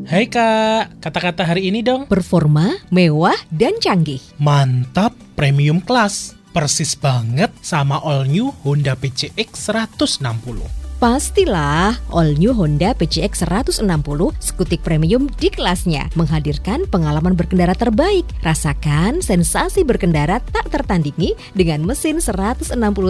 Hai Kak, kata-kata hari ini dong. Performa, mewah, dan canggih. Mantap, premium class. Persis banget sama all new Honda PCX 160. Pastilah, all new Honda PCX 160 skutik premium di kelasnya, menghadirkan pengalaman berkendara terbaik. Rasakan sensasi berkendara tak tertandingi dengan mesin 160